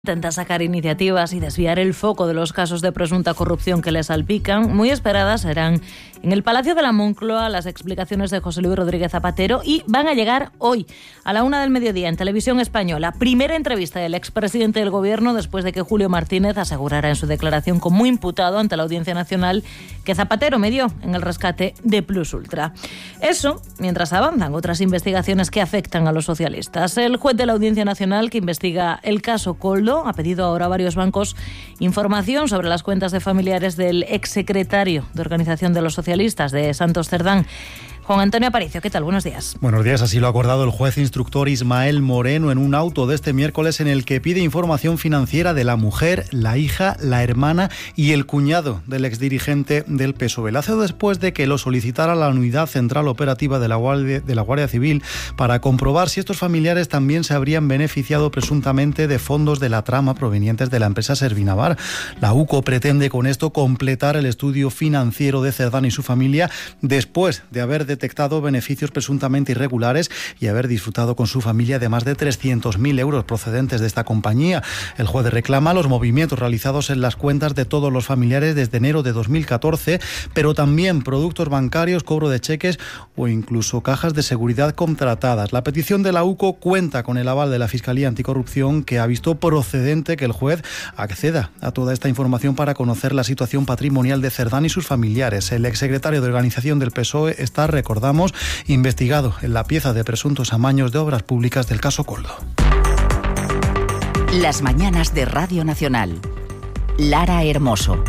Intenta sacar iniciativas y desviar el foco de los casos de presunta corrupción que le salpican. Muy esperadas serán en el Palacio de la Moncloa las explicaciones de José Luis Rodríguez Zapatero y van a llegar hoy a la 1:00 PM en Televisión Española. Primera entrevista del expresidente del Gobierno después de que Julio Martínez asegurara en su declaración como imputado ante la Audiencia Nacional que Zapatero medió en el rescate de Plus Ultra. Eso mientras avanzan otras investigaciones que afectan a los socialistas. El juez de la Audiencia Nacional que investiga el caso Koldo ha pedido ahora a varios bancos información sobre las cuentas de familiares del exsecretario de Organización de los Socialistas de Santos Cerdán. Juan Antonio Aparicio, ¿qué tal? Buenos días. Buenos días. Así lo ha acordado el juez instructor Ismael Moreno en un auto de este miércoles en el que pide información financiera de la mujer, la hija, la hermana y el cuñado del exdirigente del PSOE. Lo hace después de que lo solicitara la Unidad Central Operativa de la Guardia Civil para comprobar si estos familiares también se habrían beneficiado presuntamente de fondos de la trama provenientes de la empresa Servinavar. La UCO pretende con esto completar el estudio financiero de Cerdán y su familia después de haber detectado beneficios presuntamente irregulares y haber disfrutado con su familia de más de 300.000 euros procedentes de esta compañía. El juez reclama los movimientos realizados en las cuentas de todos los familiares desde enero de 2014, pero también productos bancarios, cobro de cheques o incluso cajas de seguridad contratadas. La petición de la UCO cuenta con el aval de la Fiscalía Anticorrupción, que ha visto procedente que el juez acceda a toda esta información para conocer la situación patrimonial de Cerdán y sus familiares. El exsecretario de Organización del PSOE está, recordamos, investigado en la pieza de presuntos amaños de obras públicas del caso Koldo. Las mañanas de Radio Nacional. Lara Hermoso.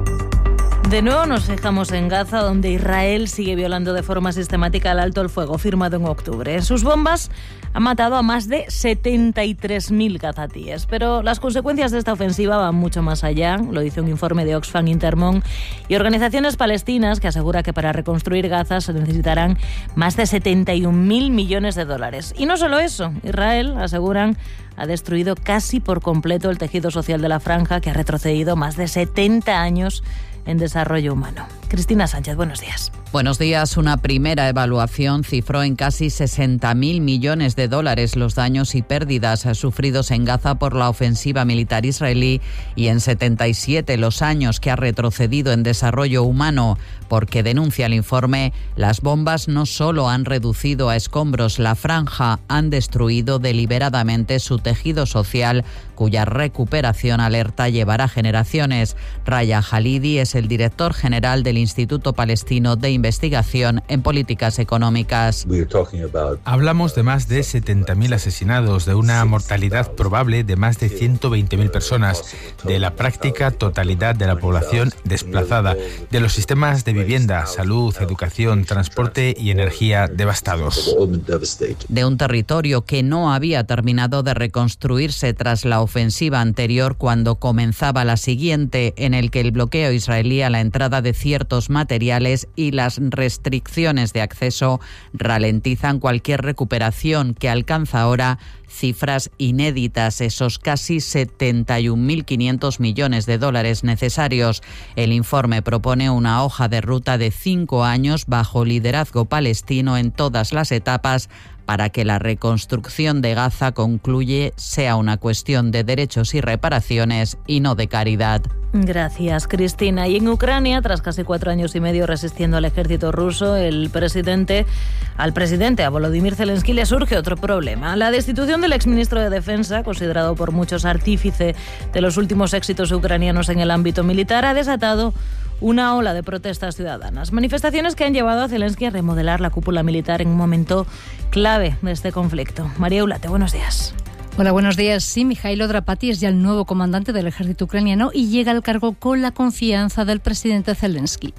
De nuevo nos fijamos en Gaza, donde Israel sigue violando de forma sistemática el alto el fuego firmado en octubre. Sus bombas han matado a más de 73.000 gazatíes, pero las consecuencias de esta ofensiva van mucho más allá, lo dice un informe de Oxfam Intermón y organizaciones palestinas que asegura que para reconstruir Gaza se necesitarán más de 71.000 millones de dólares. Y no solo eso, Israel, aseguran, ha destruido casi por completo el tejido social de la franja, que ha retrocedido más de 70 años en desarrollo humano. Cristina Sánchez, buenos días. Buenos días. Una primera evaluación cifró en casi 60.000 millones de dólares los daños y pérdidas sufridos en Gaza por la ofensiva militar israelí y en 77 los años que ha retrocedido en desarrollo humano, porque denuncia el informe, las bombas no solo han reducido a escombros la franja, han destruido deliberadamente su tejido social, cuya recuperación alerta llevará generaciones. Raya Halidi es el director general del Instituto Palestino de Investigación en Políticas Económicas. Hablamos de más de 70.000 asesinados, de una mortalidad probable de más de 120.000 personas, de la práctica totalidad de la población desplazada, de los sistemas de vivienda, salud, educación, transporte y energía devastados. De un territorio que no había terminado de reconstruirse tras la ofensiva anterior, cuando comenzaba la siguiente, en el que el bloqueo israelí a la entrada de ciertos materiales y las restricciones de acceso ralentizan cualquier recuperación, que alcanza ahora cifras inéditas, esos casi 71.500 millones de dólares necesarios. El informe propone una hoja de ruta de 5 años bajo liderazgo palestino en todas las etapas para que la reconstrucción de Gaza, concluye, sea una cuestión de derechos y reparaciones y no de caridad. Gracias, Cristina. Y en Ucrania, tras casi 4 años y medio resistiendo al ejército ruso, al presidente, a Volodymyr Zelensky, le surge otro problema. La destitución del exministro de Defensa, considerado por muchos artífice de los últimos éxitos ucranianos en el ámbito militar, ha desatado una ola de protestas ciudadanas. Manifestaciones que han llevado a Zelensky a remodelar la cúpula militar en un momento clave de este conflicto. María Ulate, buenos días. Hola, buenos días. Sí, Mijailo Drapati es ya el nuevo comandante del ejército ucraniano y llega al cargo con la confianza del presidente Zelensky.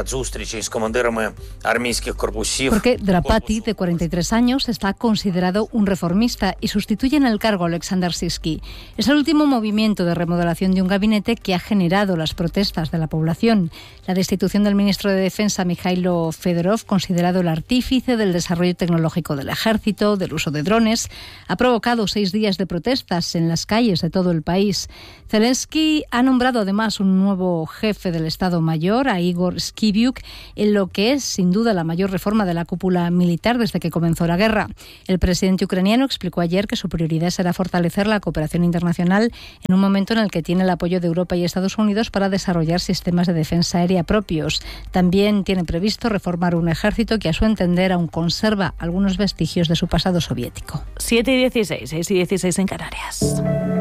Porque Drapati, de 43 años, está considerado un reformista y sustituye en el cargo a Alexander Sisky. Es el último movimiento de remodelación de un gabinete que ha generado las protestas de la población. La destitución del ministro de Defensa, Mikhailo Fedorov, considerado el artífice del desarrollo tecnológico del ejército, del uso de drones, ha provocado 6 días días de protestas en las calles de todo el país. Zelensky ha nombrado además un nuevo jefe del Estado Mayor, a Igor Skibiuk, en lo que es sin duda la mayor reforma de la cúpula militar desde que comenzó la guerra. El presidente ucraniano explicó ayer que su prioridad será fortalecer la cooperación internacional en un momento en el que tiene el apoyo de Europa y Estados Unidos para desarrollar sistemas de defensa aérea propios. También tiene previsto reformar un ejército que a su entender aún conserva algunos vestigios de su pasado soviético. 7:16, 6:16 en Canarias.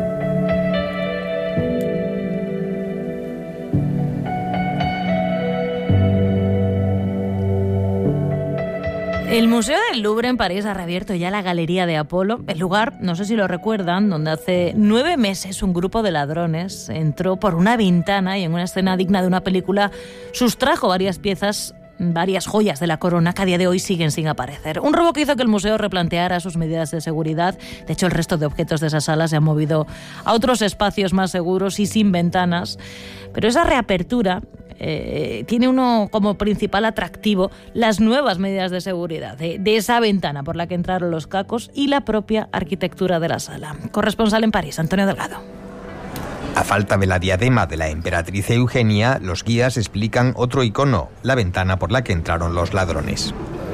El Museo del Louvre en París ha reabierto ya la Galería de Apolo, el lugar, no sé si lo recuerdan, donde hace 9 meses un grupo de ladrones entró por una ventana y en una escena digna de una película sustrajo varias joyas de la corona que a día de hoy siguen sin aparecer. Un robo que hizo que el museo replanteara sus medidas de seguridad. De hecho, el resto de objetos de esa sala se han movido a otros espacios más seguros y sin ventanas. Pero esa reapertura tiene uno como principal atractivo las nuevas medidas de seguridad de esa ventana por la que entraron los cacos y la propia arquitectura de la sala. Corresponsal en París, Antonio Delgado. A falta de la diadema de la emperatriz Eugenia, los guías explican otro icono, la ventana por la que entraron los ladrones.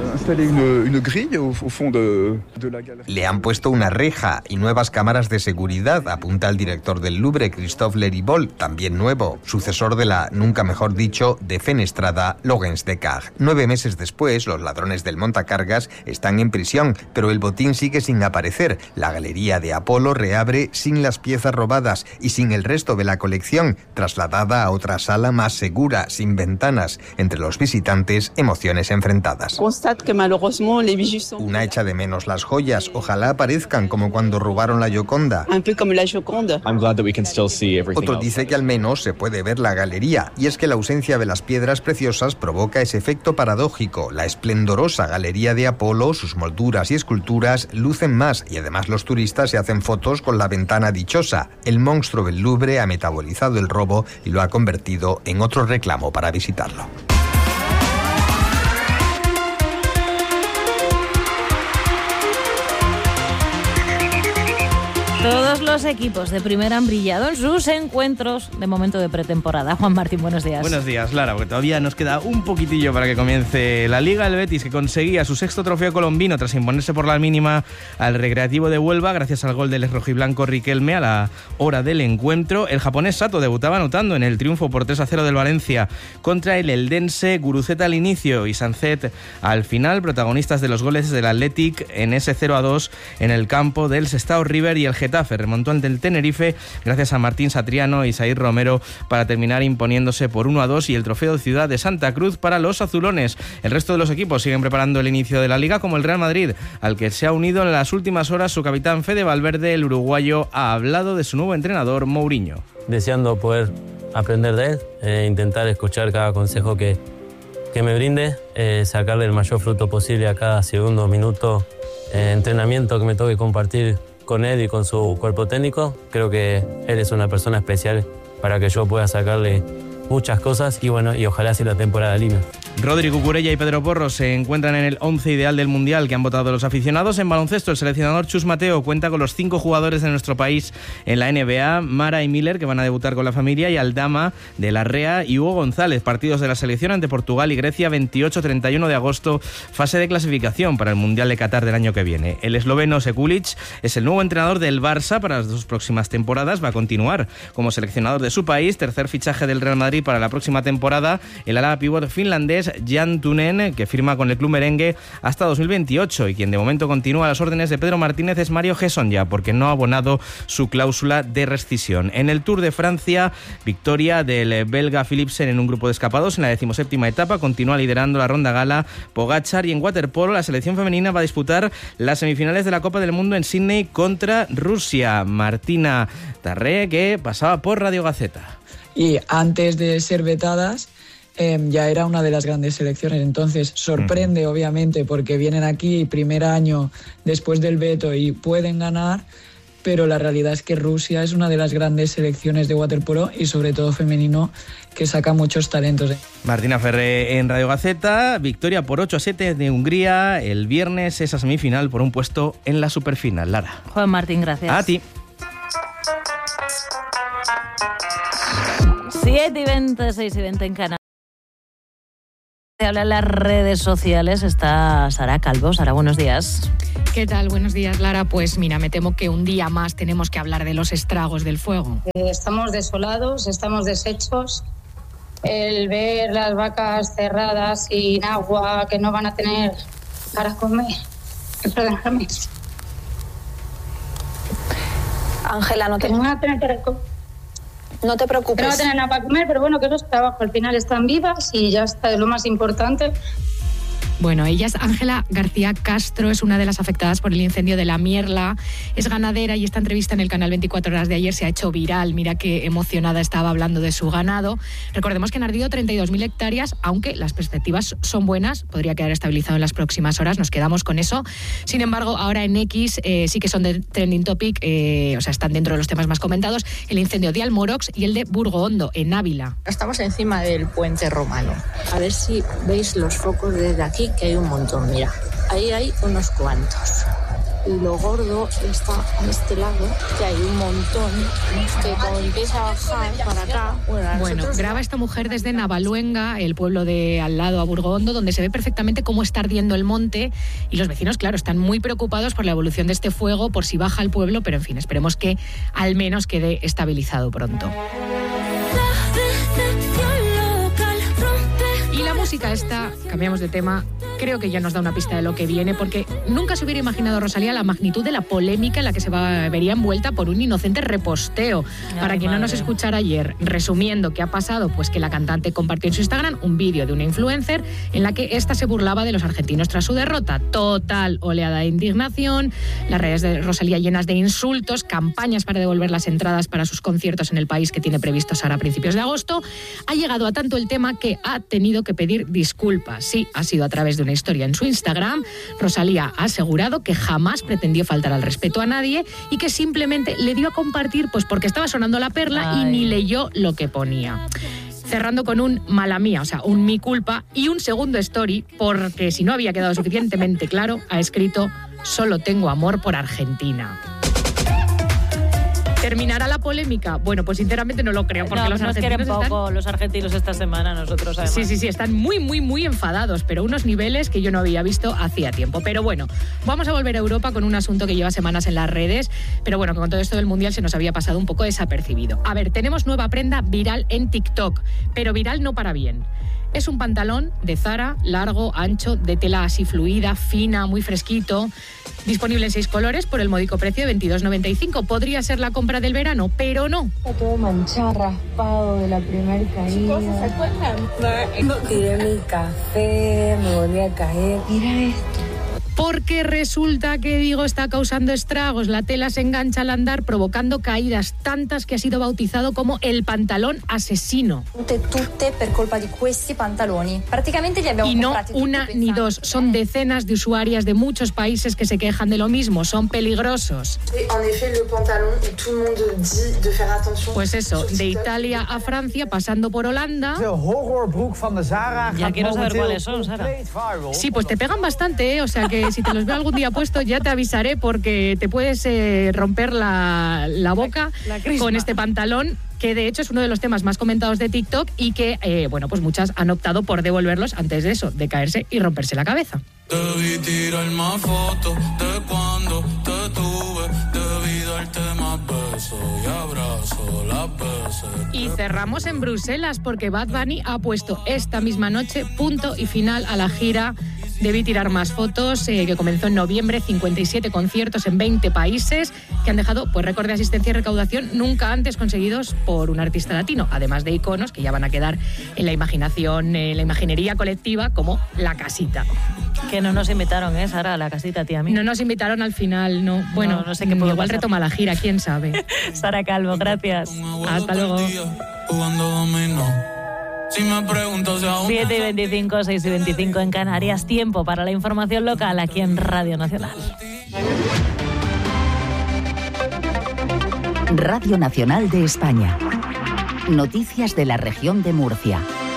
Le han puesto una reja y nuevas cámaras de seguridad, apunta el director del Louvre, Christophe Leribold, también nuevo, sucesor de la, nunca mejor dicho, defenestrada Laurence Descartes. 9 meses después, los ladrones del montacargas están en prisión, pero el botín sigue sin aparecer. La Galería de Apolo reabre sin las piezas robadas y sin el resto de la colección, trasladada a otra sala más segura, sin ventanas. Entre los visitantes, emociones enfrentadas. Una echa de menos las joyas, ojalá aparezcan como cuando robaron la Gioconda. Otro dice que al menos se puede ver la galería, y es que la ausencia de las piedras preciosas provoca ese efecto paradójico. La esplendorosa Galería de Apolo, sus molduras y esculturas lucen más, y además los turistas se hacen fotos con la ventana dichosa. El monstruo del Louvre ha metabolizado el robo y lo ha convertido en otro reclamo para visitarlo. Todos los equipos de primera han brillado en sus encuentros de momento de pretemporada. Juan Martín, buenos días. Buenos días, Lara, porque todavía nos queda un poquitillo para que comience la Liga. El Betis, que conseguía su 6º trofeo colombino tras imponerse por la mínima al Recreativo de Huelva, gracias al gol del rojiblanco Riquelme a la hora del encuentro. El japonés Sato debutaba anotando en el triunfo por 3-0 del Valencia contra el eldense. Guruceta al inicio y Sancet al final, protagonistas de los goles del Athletic en ese 0-2 en el campo del Sestao River, y el Getafe remontó ante el Tenerife gracias a Martín Satriano y Said Romero para terminar imponiéndose por 1-2, y el trofeo Ciudad de Santa Cruz para los azulones. El resto de los equipos siguen preparando el inicio de la Liga, como el Real Madrid, al que se ha unido en las últimas horas su capitán Fede Valverde. El uruguayo ha hablado de su nuevo entrenador Mourinho. Deseando poder aprender de él, intentar escuchar cada consejo que me brinde, sacarle el mayor fruto posible a cada segundo, minuto, entrenamiento que me toque compartir con él y con su cuerpo técnico. Creo que él es una persona especial para que yo pueda sacarle muchas cosas y ojalá así la temporada linda. Rodri Cucurella y Pedro Porro se encuentran en el 11 ideal del Mundial que han votado los aficionados. En baloncesto, el seleccionador Chus Mateo cuenta con los 5 jugadores de nuestro país en la NBA, Mara y Miller, que van a debutar con la familia, y Aldama de Larrea y Hugo González. Partidos de la selección ante Portugal y Grecia, 28-31 de agosto, fase de clasificación para el Mundial de Qatar del año que viene. El esloveno Sekulic es el nuevo entrenador del Barça para las 2 próximas temporadas. Va a continuar como seleccionador de su país. Tercer fichaje del Real Madrid para la próxima temporada, el ala pívot finlandés Jan Tunen, que firma con el club merengue hasta 2028, y quien de momento continúa a las órdenes de Pedro Martínez es Mario Gesonja, porque no ha abonado su cláusula de rescisión. En el Tour de Francia, victoria del belga Philipsen en un grupo de escapados en la 17ª etapa, continúa liderando la ronda gala Pogačar, y en waterpolo la selección femenina va a disputar las semifinales de la Copa del Mundo en Sydney contra Rusia. Martina Tarré, que pasaba por Radio Gaceta. Y antes de ser vetadas, ya era una de las grandes selecciones. Entonces sorprende, obviamente, porque vienen aquí primer año después del veto y pueden ganar, pero la realidad es que Rusia es una de las grandes selecciones de waterpolo y sobre todo femenino que saca muchos talentos. Martina Ferré en Radio Gaceta. Victoria por 8-7 de Hungría el viernes, esa semifinal por un puesto en la superfinal. Lara. Juan Martín, gracias. A ti. 7:20, 6:20 en Canadá. Habla en las redes sociales, está Sara Calvo. Sara, buenos días. ¿Qué tal? Buenos días, Lara. Pues mira, me temo que un día más tenemos que hablar de los estragos del fuego. Estamos desolados, estamos deshechos. El ver las vacas cerradas sin agua, que no van a tener para comer. Perdóname. Ángela, no van a tener para comer. No te preocupes. No van a tener nada para comer, pero bueno, que eso es trabajo. Al final están vivas y ya está, es lo más importante. Bueno, ella es Ángela García Castro, es una de las afectadas por el incendio de La Mierla, es ganadera y esta entrevista en el canal 24 Horas de ayer se ha hecho viral. Mira qué emocionada estaba hablando de su ganado. Recordemos que han ardido 32.000 hectáreas, aunque las perspectivas son buenas, podría quedar estabilizado en las próximas horas, nos quedamos con eso. Sin embargo, ahora en X sí que son de trending topic, o sea, están dentro de los temas más comentados, el incendio de Almorox y el de Burgoondo, en Ávila. Estamos encima del puente romano. A ver si veis los focos desde aquí, que hay un montón, mira, ahí hay unos cuantos. Y lo gordo está a este lado, que hay un montón, que cuando empieza a bajar para acá... Bueno, graba esta mujer desde Navaluenga, el pueblo de al lado a Burgoondo, donde se ve perfectamente cómo está ardiendo el monte y los vecinos, claro, están muy preocupados por la evolución de este fuego, por si baja el pueblo, pero en fin, esperemos que al menos quede estabilizado pronto. Y la música esta, cambiamos de tema, creo que ya nos da una pista de lo que viene, porque nunca se hubiera imaginado, Rosalía, la magnitud de la polémica en la que se vería envuelta por un inocente reposteo. Para quien no nos escuchara ayer, resumiendo qué ha pasado, pues que la cantante compartió en su Instagram un vídeo de una influencer en la que ésta se burlaba de los argentinos tras su derrota. Total oleada de indignación, las redes de Rosalía llenas de insultos, campañas para devolver las entradas para sus conciertos en el país que tiene previstos ahora a principios de agosto. Ha llegado a tanto el tema que ha tenido que pedir disculpas. Sí, ha sido a través de una historia en su Instagram. Rosalía ha asegurado que jamás pretendió faltar al respeto a nadie y que simplemente le dio a compartir pues porque estaba sonando la perla y ni leyó lo que ponía. Cerrando con un mala mía, o sea, un mi culpa, y un segundo story, porque si no había quedado suficientemente claro, ha escrito: solo tengo amor por Argentina. ¿Terminará la polémica? Bueno, pues sinceramente no lo creo, porque los argentinos quieren poco los argentinos esta semana, nosotros además. Sí, están muy enfadados, pero unos niveles que yo no había visto hacía tiempo. Pero bueno, vamos a volver a Europa con un asunto que lleva semanas en las redes, pero bueno, que con todo esto del Mundial se nos había pasado un poco desapercibido. A ver, tenemos nueva prenda viral en TikTok, pero viral no para bien. Es un pantalón de Zara, largo, ancho, de tela así fluida, fina, muy fresquito. Disponible en 6 colores por el módico precio de 22,95. Podría ser la compra del verano, pero no. Está todo manchado, raspado de la primera caída. ¿Se acuerdan? Tiré mi café, me volví a caer. Mira esto. Porque resulta que, está causando estragos. La tela se engancha al andar, provocando caídas tantas que ha sido bautizado como el pantalón asesino. Tutte per colpa di questi pantaloni. Prácticamente li abbiamo y no comprati una ni dos, son decenas de usuarias de muchos países que se quejan de lo mismo, son peligrosos. Pues eso, de Italia a Francia, pasando por Holanda. Ya quiero saber cuáles son, Sara. Sí, pues te pegan bastante, o sea que si te los veo algún día puestos ya te avisaré, porque te puedes romper la boca con este pantalón, que de hecho es uno de los temas más comentados de TikTok y que, pues muchas han optado por devolverlos antes de eso, de caerse y romperse la cabeza. Debí tirar más fotos de cuando te tuve, debí darte más besos y abrazo las veces. Y cerramos en Bruselas, porque Bad Bunny ha puesto esta misma noche punto y final a la gira Debí tirar más fotos, que comenzó en noviembre, 57 conciertos en 20 países, que han dejado pues récord de asistencia y recaudación nunca antes conseguidos por un artista latino, además de iconos que ya van a quedar en la imaginación, en la imaginería colectiva, como La Casita. Que no nos invitaron, Sara, a La Casita, tía, a mí. No nos invitaron al final, no. Bueno, no sé qué pudo igual pasar. Retoma la gira, quién sabe. Sara Calvo, gracias. Hasta luego. Si me pregunto si aún 7:25, 6:25 en Canarias. Tiempo para la información local aquí en Radio Nacional. Radio Nacional de España. Noticias de la región de Murcia.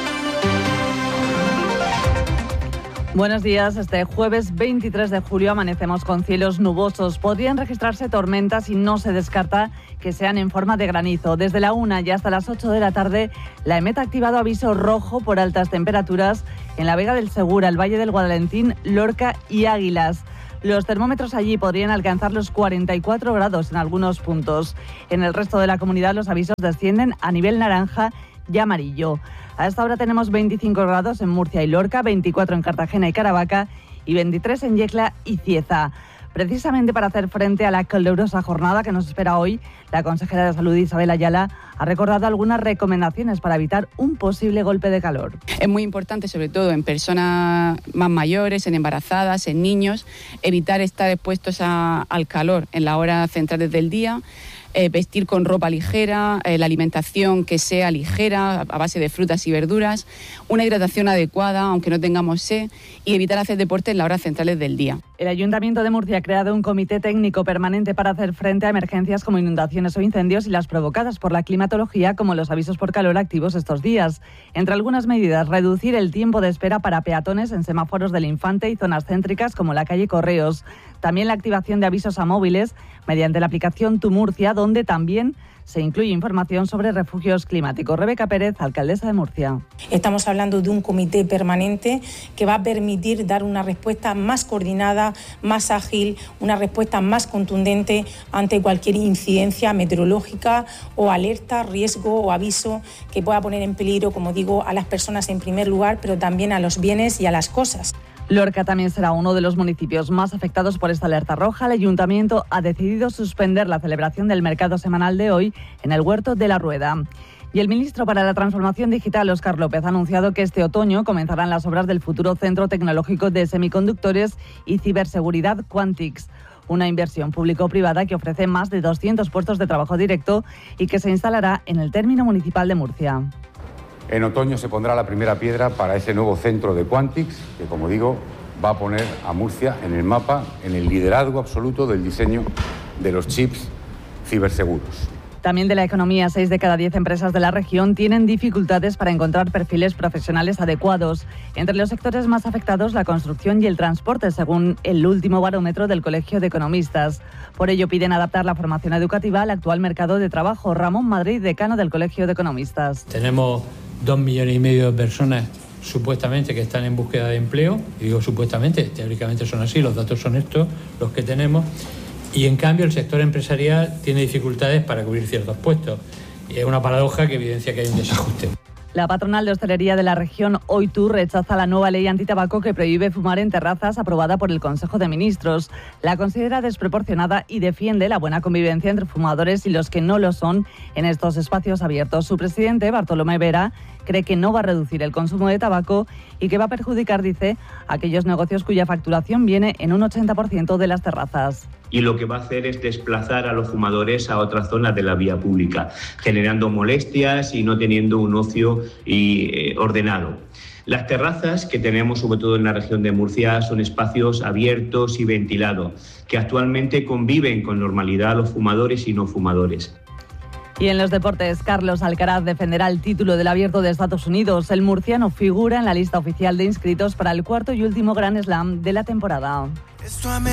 Buenos días. Este jueves 23 de julio amanecemos con cielos nubosos. Podrían registrarse tormentas y no se descarta que sean en forma de granizo. Desde la 1 y hasta las 8 de la tarde, la EMET ha activado aviso rojo por altas temperaturas en la Vega del Segura, el Valle del Guadalentín, Lorca y Águilas. Los termómetros allí podrían alcanzar los 44 grados en algunos puntos. En el resto de la comunidad los avisos descienden a nivel naranja y amarillo. A esta hora tenemos 25 grados en Murcia y Lorca, 24 en Cartagena y Caravaca y 23 en Yecla y Cieza. Precisamente para hacer frente a la calurosa jornada que nos espera hoy, la consejera de Salud Isabel Ayala ha recordado algunas recomendaciones para evitar un posible golpe de calor. Es muy importante, sobre todo en personas más mayores, en embarazadas, en niños, evitar estar expuestos al calor en las horas centrales del día. Vestir con ropa ligera, la alimentación que sea ligera, a base de frutas y verduras, una hidratación adecuada, aunque no tengamos sed, y evitar hacer deporte en las horas centrales del día. El Ayuntamiento de Murcia ha creado un comité técnico permanente para hacer frente a emergencias como inundaciones o incendios y las provocadas por la climatología, como los avisos por calor activos estos días. Entre algunas medidas, reducir el tiempo de espera para peatones en semáforos del Infante y zonas céntricas como la calle Correos. También la activación de avisos a móviles mediante la aplicación Tu Murcia, donde también se incluye información sobre refugios climáticos. Rebeca Pérez, alcaldesa de Murcia. Estamos hablando de un comité permanente que va a permitir dar una respuesta más coordinada, más ágil, una respuesta más contundente ante cualquier incidencia meteorológica o alerta, riesgo o aviso que pueda poner en peligro, como digo, a las personas en primer lugar, pero también a los bienes y a las cosas. Lorca también será uno de los municipios más afectados por esta alerta roja. El Ayuntamiento ha decidido suspender la celebración del mercado semanal de hoy en el Huerto de la Rueda. Y el ministro para la Transformación Digital, Óscar López, ha anunciado que este otoño comenzarán las obras del futuro Centro Tecnológico de Semiconductores y Ciberseguridad Quantix, una inversión público-privada que ofrece más de 200 puestos de trabajo directo y que se instalará en el término municipal de Murcia. En otoño se pondrá la primera piedra para ese nuevo centro de Quantix, que, como digo, va a poner a Murcia en el mapa, en el liderazgo absoluto del diseño de los chips ciberseguros. También de la economía, 6 de cada 10 empresas de la región tienen dificultades para encontrar perfiles profesionales adecuados. Entre los sectores más afectados, la construcción y el transporte, según el último barómetro del Colegio de Economistas. Por ello, piden adaptar la formación educativa al actual mercado de trabajo. Ramón Madrid, decano del Colegio de Economistas. Tenemos 2,5 millones de personas supuestamente que están en búsqueda de empleo, y digo supuestamente, teóricamente son así, los datos son estos, los que tenemos, y en cambio el sector empresarial tiene dificultades para cubrir ciertos puestos. Y es una paradoja que evidencia que hay un desajuste. La patronal de hostelería de la región, Oitur, rechaza la nueva ley antitabaco que prohíbe fumar en terrazas aprobada por el Consejo de Ministros. La considera desproporcionada y defiende la buena convivencia entre fumadores y los que no lo son en estos espacios abiertos. Su presidente, Bartolomé Vera, cree que no va a reducir el consumo de tabaco y que va a perjudicar, dice, a aquellos negocios cuya facturación viene en un 80% de las terrazas. Y lo que va a hacer es desplazar a los fumadores a otras zonas de la vía pública, generando molestias y no teniendo un ocio ordenado. Las terrazas que tenemos, sobre todo en la región de Murcia, son espacios abiertos y ventilados, que actualmente conviven con normalidad los fumadores y no fumadores. Y en los deportes, Carlos Alcaraz defenderá el título del Abierto de Estados Unidos. El murciano figura en la lista oficial de inscritos para el cuarto y último Grand Slam de la temporada.